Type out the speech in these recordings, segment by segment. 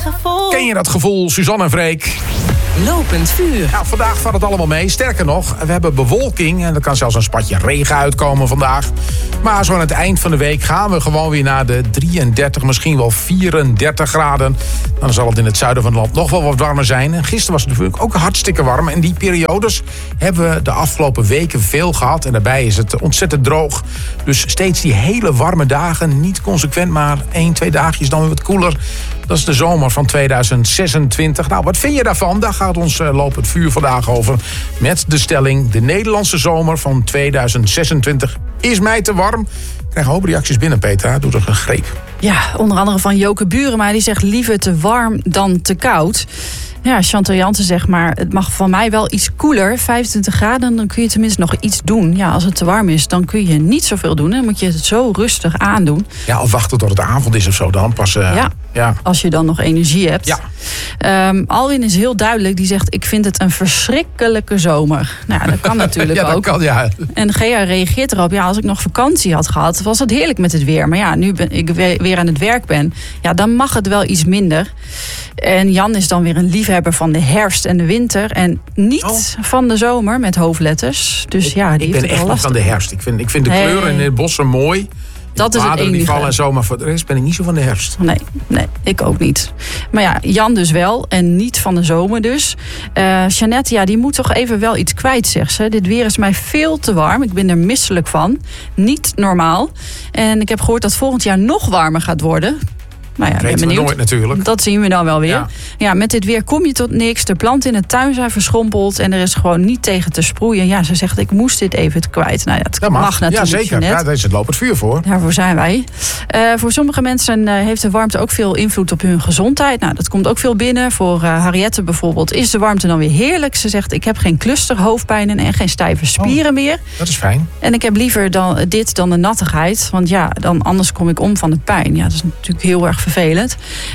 Ken je dat gevoel, Suzanne en Freek? Lopend vuur. Nou, vandaag valt het allemaal mee. Sterker nog, we hebben bewolking en er kan zelfs een spatje regen uitkomen vandaag. Maar zo aan het eind van de week gaan we gewoon weer naar de 33, misschien wel 34 graden. Dan zal het in het zuiden van het land nog wel wat warmer zijn. En gisteren was het natuurlijk ook hartstikke warm. En die periodes hebben we de afgelopen weken veel gehad. En daarbij is het ontzettend droog. Dus steeds die hele warme dagen. Niet consequent, maar 1-2 dagjes dan weer wat koeler. Dat is de zomer van 2026. Nou, wat vind je daarvan? Daar gaat ons lopend vuur vandaag over. Met de stelling: de Nederlandse zomer van 2026 is mij te warm. Ik krijg een hoop reacties binnen, Petra. Doe er een greep. Ja, onder andere van Joke Burema. Die zegt liever te warm dan te koud. Ja, Chantal Jansen zegt maar, het mag van mij wel iets koeler. 25 graden, dan kun je tenminste nog iets doen. Ja, als het te warm is, dan kun je niet zoveel doen. Dan moet je het zo rustig aandoen. Ja, of wachten tot het avond is of zo dan. Pas, ja, als je dan nog energie hebt. Ja. Alwin is heel duidelijk. Die zegt, ik vind het een verschrikkelijke zomer. Nou, dat kan natuurlijk ja, dat ook. Kan, ja. En Gea reageert erop. Ja, als ik nog vakantie had gehad, was het heerlijk met het weer. Maar ja, nu ik weer aan het werk ben, ja, dan mag het wel iets minder. En Jan is dan weer een liefhebber van de herfst en de winter. En niet van de zomer met hoofdletters. Dus ja, die ik ben echt niet van de herfst. Ik vind de kleuren in de bossen mooi. Dat is het enige. Die vallen en zo, maar voor de rest ben ik niet zo van de herfst. Nee, ik ook niet. Maar ja, Jan dus wel en niet van de zomer dus. Jeannette, ja, die moet toch even wel iets kwijt, zegt ze. Dit weer is mij veel te warm. Ik ben er misselijk van. Niet normaal. En ik heb gehoord dat volgend jaar nog warmer gaat worden. Nou ja, dat weten we nooit natuurlijk. Dat zien we dan wel weer. Ja, met dit weer kom je tot niks. De planten in de tuin zijn verschrompeld. En er is gewoon niet tegen te sproeien. Ja, ze zegt, ik moest dit even kwijt. Nou ja, dat mag natuurlijk. Ja, zeker. Ja, daar is het lopend vuur voor. Daarvoor zijn wij. Voor sommige mensen heeft de warmte ook veel invloed op hun gezondheid. Nou, dat komt ook veel binnen. Voor Harriette bijvoorbeeld is de warmte dan weer heerlijk. Ze zegt, ik heb geen clusterhoofdpijnen en geen stijve spieren meer. Dat is fijn. En ik heb liever dit dan de nattigheid. Want ja, dan anders kom ik om van de pijn. Ja, dat is natuurlijk heel erg vervelend.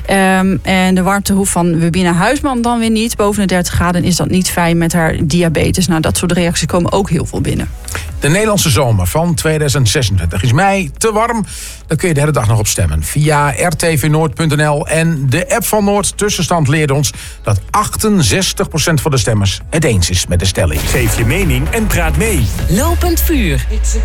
En de warmte hoeft van Webina Huisman dan weer niet. Boven de 30 graden is dat niet fijn met haar diabetes. Nou, dat soort reacties komen ook heel veel binnen. De Nederlandse zomer van 2026 is mij te warm. Dan kun je de hele dag nog op stemmen. Via rtvnoord.nl en de app van Noord. Tussenstand leert ons dat 68% van de stemmers het eens is met de stelling. Geef je mening en praat mee. Lopend vuur.